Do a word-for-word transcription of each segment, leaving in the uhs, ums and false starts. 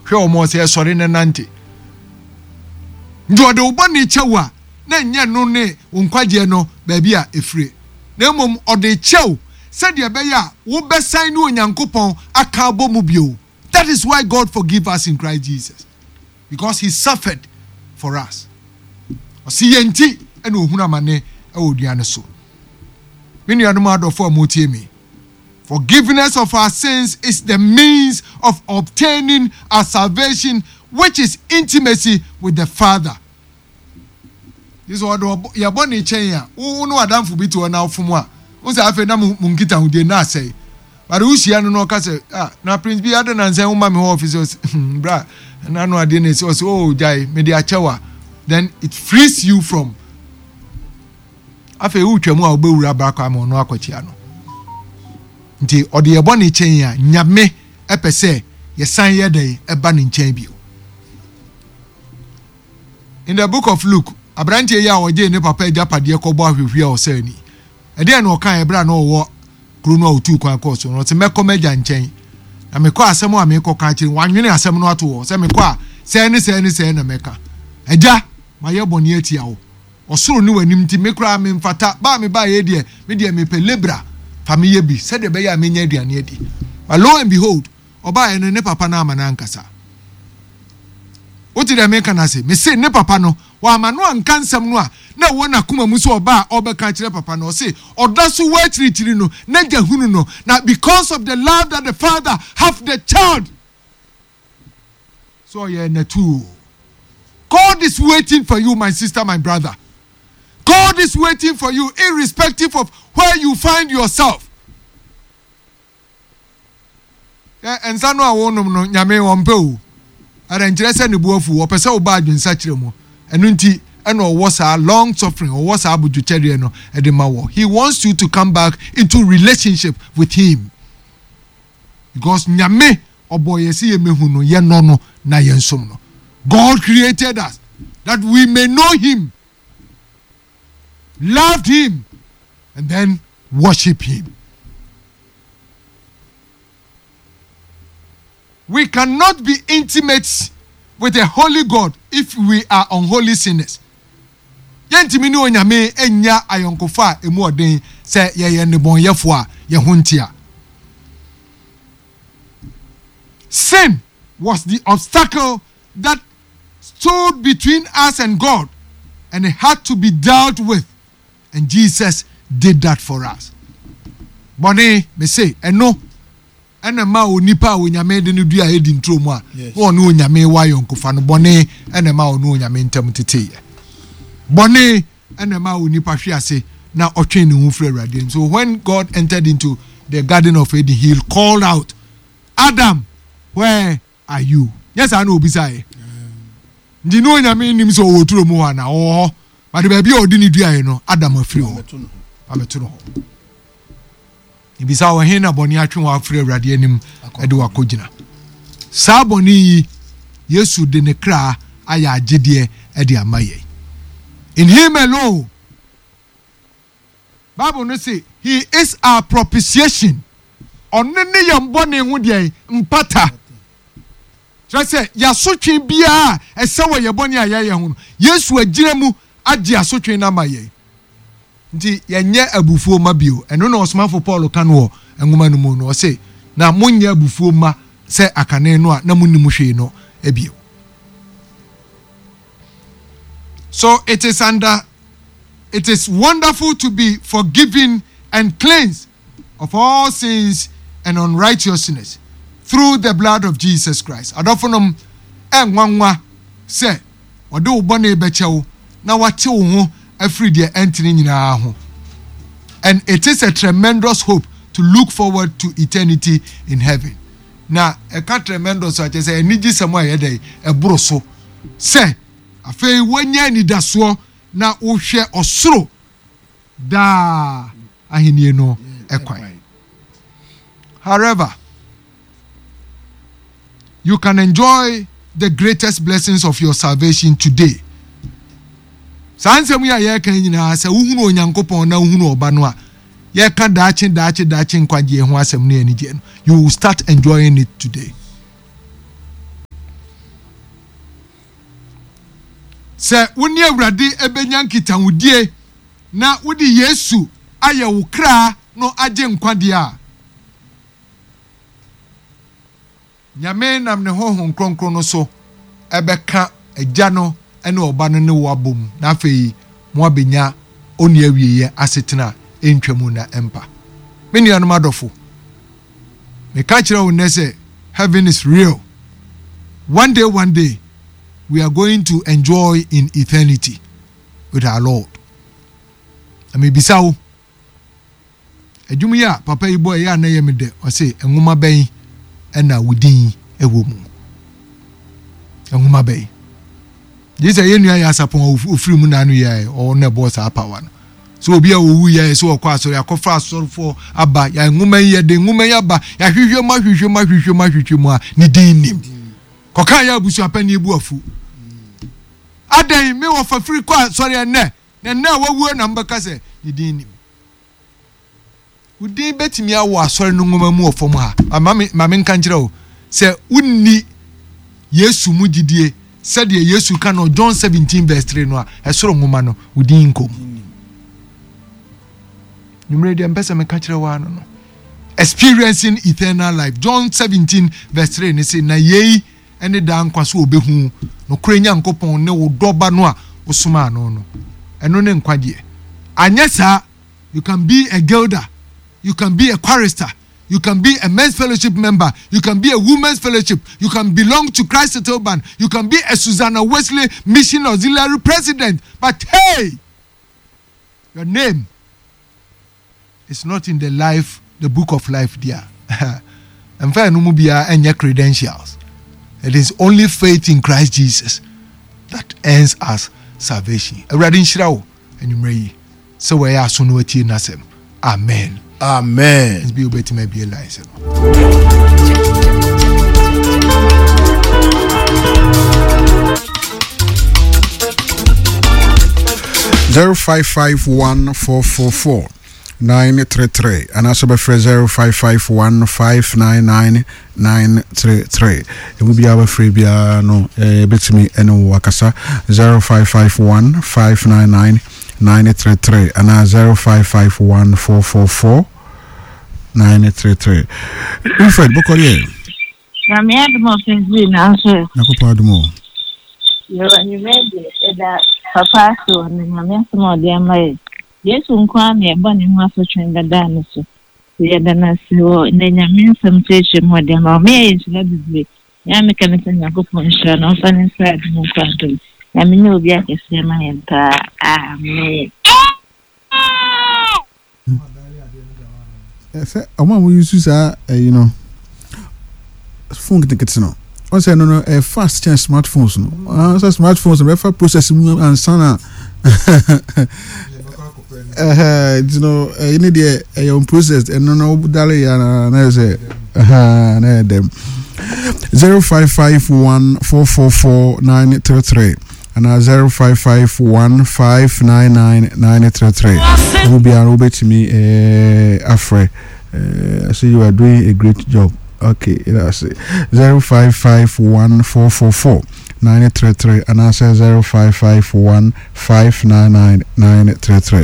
hwe omo se sori ne nante ndo de uboni chewa na nya no ne nkwaje no ba bi a efire na mom ode chew said ye be ya wo besan no onyankopon aka bomu bio. That is why God forgive us in Christ Jesus, because he suffered for us. See yenti and ohuna mane e oduane so. When you are no do for motie me. Forgiveness of our sins is the means of obtaining our salvation, which is intimacy with the Father. This word ya boni chenya. Unu adamfu bitu na ofumwa. Unse afe na munkita hunde na say. But usia no no ka say ah na prince bi ade na nse homa me office bra na no ade na say oh jai me de achewa. Then it frees you from afe utwamu a obewura brakwa ma no akochia no. Nti ode ye boni chenya nyame epese ye san ye dey eba ne nchen bio. In the book of Luke, Abrantie ya oje ne papa ejapade ko bo ahwehwe o sani. Ede na o kan ebra na owo kru no otu kwa course no te meko meja nchen. Na meko asem a meko ka kire wanwene asem no ato wo. Se meko a se ne se ne se na meka. Eja maye boni atia wo. Osoro ni wanim ti mekra me mfata ba me ba ye de me de me pe lebra family bi se de be ya menya aduane adi. But lo and behold, oba ene ne papa na amana nkasa. Oti de meka na se me se ne papa no wa amano anka nsam no a na wo na kuma mu so oba obeka kire papa no se odaso wa tiritiri no na jahunu no na because of the love that the father have the child. So yeah na too. God is waiting for you, my sister, my brother. God is waiting for you irrespective of where you find yourself. Yeah, and sano a wonum no nyame wompe o. Ara nkyerese ne buafu opese oba adwensa kire mu. Enu nti eno owo sa long suffering owo sa abujuchere no edema wo. He wants you to come back into relationship with him. Because nyame oboyesi ye mehu no ye no no na ye nsom no. God created us that we may know him, loved him, and then worship him. We cannot be intimate with a holy God if we are unholy sinners. Yentimi ni onyame enya ayonkofa emu oden se ye ye ne bon yefo a ye hontia. Sin was the obstacle that stood between us and God, and it had to be dealt with, and Jesus did that for us. Bone me say eno ena ma onipa onyame de no dua edi ntro mu a wo no onyame wa yonkofa no bone ena ma no onyame ntam tete bone ena ma onipa hwe ase na otwe ne hu fra Awurade. So when God entered into the garden of Eden, he called out, Adam, where are you? Yes, I know beside. Ndi no nyame nim so woturo mu ha na wo but be bia odi ni dua ye no Adam afiri ho ameto no ibisa wo he na boni atwe wa afiri Awurade anim ede wa kogina sa boni Yesu de ne kra aya agede ede amaye in him alone. Bible no say he is our propitiation onne yam boni hu de mpata. Just say yasotwe bia esewo ye boni ayaye hu Yesu agire mu agi asotwe na maye nti yenye abufuo ma bio eno na osmafo Paul kan wo enwuma no mu no say na monye abufuo ma se akane no a na munni mu hwe no ebio. So it is under it is wonderful to be forgiven and cleansed of all sins and unrighteousness through the blood of Jesus Christ. Adofonom enwanwa se ode ubone bechewo na wache wo ho afri de entry nyina ho. And it is a tremendous hope to look forward to eternity in heaven. Na e ka tremendous ate se eniji samo ayede e boro so se afei wanya ni daso na wo hwe osoro da ahenie no ekwan. However, you can enjoy the greatest blessings of your salvation today. Sansem ya ye kan nyina se wuhunu onyankopon na wuhunu oba no a ye ka daachi daachi daachi nkwaje ho asem no anije no, you will start enjoying it today. se woni awurade ebenya nkitahudie na wodi Yesu aye wo kra no agye nkwade a nyame nam ne hohon kronkron no so ebeka agya no ene oba no ne wo abom na afei mo abenya oni awieye asetena entwamu na empa meni anu madofo me ka kire wo nese heaven is real. One day one day we are going to enjoy in eternity with our Lord. Ame bisawo adwuma ya papa yi boy ya na ye me de o say enwoma ben na wudin ewo mu enwoma ben Jesus ye nua ya sapon ofiri mu na anu ya o na boss apawa no so obi a owu ya so okwa asori akofra asorfo aba ya enwoma ye de enwoma ya ba ya hwehwe ma hwehwe ma hwehwe ma hwehwe mu a ni din nim kokan ya busu apani ebu afu adan me wo fa free kwa sorry ene na na wawuo na mbaka se ni din nim udin betimi awo asori no nwoma mu ofom ha mama mama nka nkire o se unni Yesu mu gidie said Yesu ka no John seventeen verse three no a esoro nwoma no udin nkom numere de mpesa me ka kire wa no no experiencing eternal life John seventeen verse three ne say na yei ene da nkwaso obehu no kure nyankopon ne wo doba no a osuma no no eno ne nkwade anyesa you can be a gilder, you can be a chorister, you can be a men's fellowship member, you can be a women's fellowship, you can belong to Christ Settle Band, you can be a Susanna Wesley Mission Auxiliary President, but hey, your name is not in the life, the book of life there. And fair no mubia and your credentials. It is only faith in Christ Jesus that earns us salvation. Already in Shirao and you may so we are soon waiting nasem. Amen. Amen. It's be obey me be alive. Zero five five one four four four nine three three and also be free zero five five one five nine nine nine three three. It will be our free bia no eh betimi eno wakasa zero five five one five nine nine nine three three and uh, zero five five one four four four nine three three. Fred Bokoriye. Na me admo finzi na so. Na ko pa admo. Yo ni meje eda papa so na me asmo de mai. Yesu nkwa na eba ni ho aso twenda da no so. Ye da na si o na nyame nsam teche mo de ma me ye nchira bibi. Ya me kan se nyakopon nshira na ofa ni side mo kwa do. Ya me nyo obi akese ma yenta. Amen. Say omo mo use say you know phone get no. O say no no a fast change smartphones no. Ah so smartphones refer process mu and sana. Uh, you know, uh, you need the uh, your process and no no dale ya na say uh na dem zero five five one four four four nine three three and uh, zero five five one five nine nine nine three three. Will be an obey to me uh afre. Uh, I see you are doing a great job. Okay, that's it. zero five five one four four four nine three three and I say zero five five one five nine nine nine three three.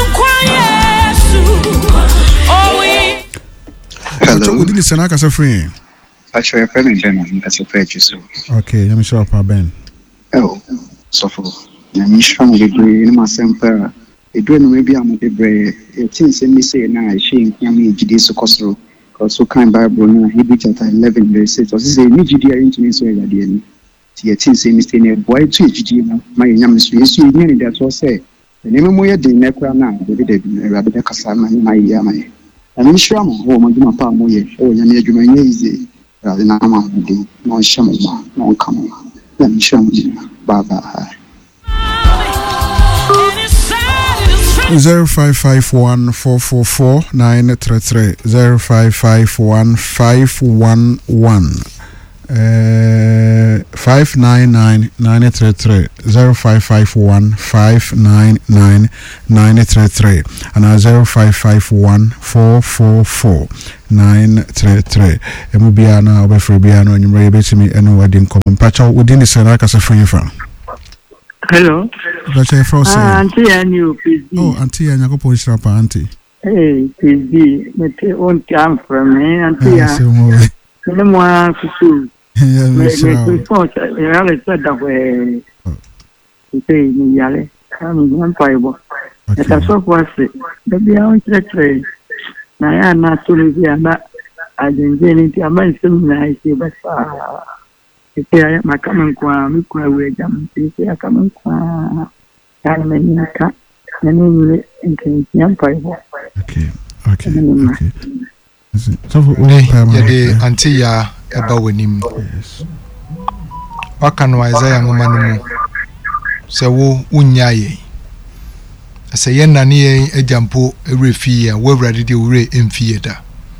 Hello. What did you say? I can free. Actually, I'm friendly Ben. That's a fair issue. Okay, let me show up our Ben. Oh, so for I'm strong degree in my semper. It don't maybe I'm a degree. It seems me say now I shame me G D so costro. Because so kind Bible now Hebrew chapter eleven verse six. So this is a new G D into me so that the end. It seems me say ne boy to G D my name is so you mean that was say. The name of my day nekra now. The the rabbit kasama my yama. I'm sure I'm home and do my palm way. Oh, you need you may easy. Rather than I'm on the no shaman, no come. Let me show you. Bye bye. Zero five five one four four four nine three three zero five five one five one one uh five nine nine nine three three zero five five one five nine nine nine three three and uh, zero five five one four four four nine three three. Emu biana obefre biana onimre betimi eno wedding kom pacha within the senaka sa free from Hello. But I froze. Ah, auntie, I knew. Oh, auntie, I know Polish rapper, auntie. Hey, P D, but on time from me, auntie. Ah, so more. No more to school. Yeah, Me, Miss me, Rao. we thought, we always said that way. You say, me, yale. I'm one fiber. Okay. That's what was it. The beyond the now, I am not to be a not. I didn't say anything. I'm not saying I say, but if I am a common quam, we could wear them. If I come and quam, I'm in a cat. And in young fiber. Okay, okay, okay. So, ne yɛde ante ya ɛba w'anim yes. waka no Isaiah nwoma no mu sɛ wo wonya yɛn sɛ yɛn nane yɛn agyampo ɛwerɛ fie a woawurade de wurɛ ɛmfie da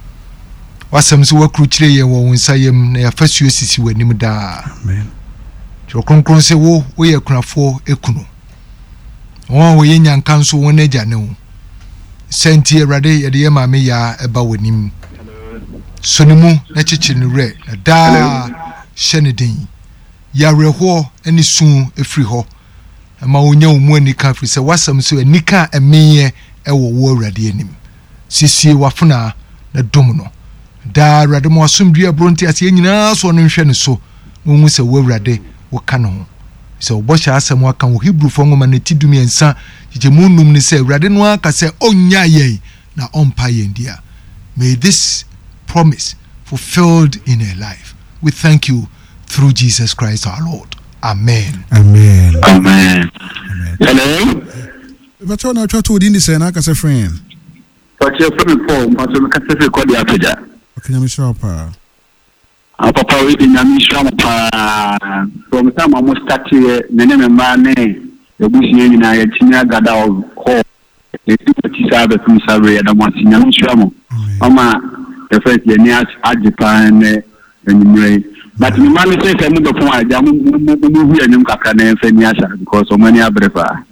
wasɛm so wakuru kyerɛ yɛn wɔ wo nsa yam na yɛafasuo sisi w'anim daa Amen. kyerɛ kronkron sɛ wo woyɛ kunafoɔ ekunu wɔn a wɔyɛ nyanka nso wɔn agya ne wo sɛnti awurade yɛde yɛ maame ya ɛba w'anim so ne mu na kyekyere ne werɛ na daa hyɛ ne den yɛawerɛhoɔ ne su ɛfiri hɔ ma wonya wo mu anika firi sɛ wasɛm so anika a ɛmenyɛ ɛwɔ wo awurade anim sisie wafona na dom no daa awurade ma wasomdue abronte ase yɛ nyinaa so ɔno nhwɛ ne so na wɔhu sɛ wo awurade woka ne ho sɛ wobɔhyɛ asɛm aka wo Hebrewfo nwoma ne ti dumiɛnsa gyegye mu num ne sɛ awurade no aka sɛ ɔnya yɛn na ɔmpa yɛn dia. May this promise fulfilled in her life. We thank you through Jesus Christ our Lord. Amen. Amen. Amen. Amen. Hello. But you're not trying to win this, and I can say, friend. But you're from the phone, but you can't say, call the Africa. Okay, I'm sure, pa. Our papa, we didn't have pa. From the time I almost started, the name of my name, the bush in a Tina Gada of Hall. The two Sabbath from Sabri, and I want to know Shamo. Mama, the first year near Japan and Ray. But the man says, I'm the phone, I'm moving and I'm going to Feniasa because so many other.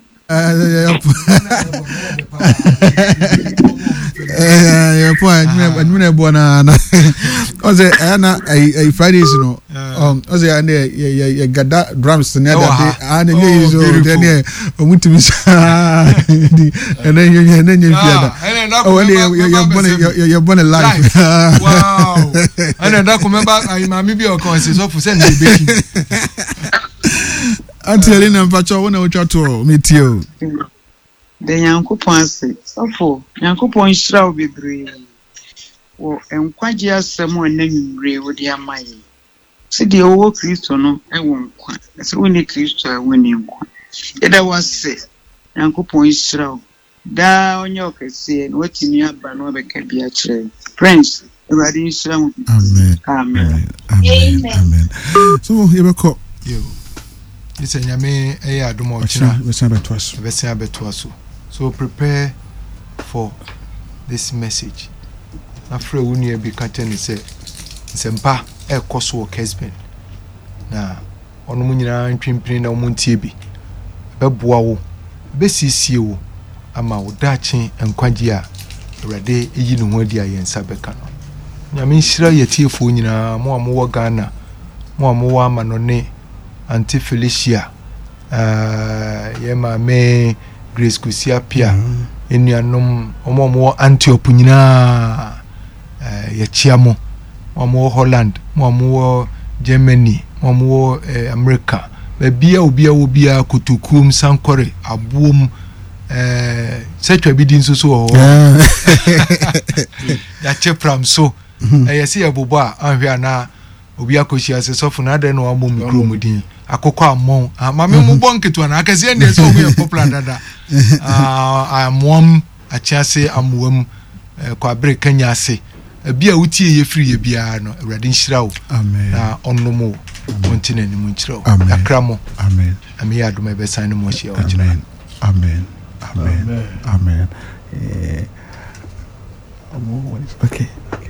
Eh, your point. I'm going to go on. Was it Anna a Fridays? No, um, was it and you got that drums and and then you then you went to miss and then you and then you oh, you're born you're born alive. Wow. And then I remember I maybe your conscience of send me baking. Until in a patch, I want to meet you. The Yankupon say, so for Yankupon shall be brave. Or and quite just someone named Ray with your mind. See the old Christo, no, I won't quite. That's only Christo winning one. Yet I was say, Yankupon shall down your say, and what in your banner can be a trade. Prince, ready, Amen. Amen. Amen. Amen. So, you will you. It's a yame a adumo china. Vesia betuasu. So prepare for this message. After we be catching say sempa e koso kesben. Na onu mu nyina ntwempene na mu ntie bi. Beboa wo. Besisie wo ama wo dachi enkwagye a Awurade eyi ne ho adi ayensa beka no. Nyame nhira yetiefo nyina mo amowo Ghana. Mo amowo amanone Auntie Felicia, uh, yema me Grace Kusia Pia, mm. Enuanom omo mo Antioch nyina, uh, ye chiamo, mo Holland, mo mo Germany, mo mo uh, America. Be bia obia obia kutukum sankore abuom eh setwa bidin so so ho. Ya chepram so. Eh yesi abobo a anhwe ana obi akohia se sofo na ade no amom mikro mudin akokọ amon amame mu bonketo na akase ende so we popular dada ah amom achiase amwam kwa break kanya ase bia wutie ye free ye bia no awurade nhira wo amen na onnomo continue ni mu nhira wo akramo amen ami adoma be san no mo hia wo amen amen amen amen eh okay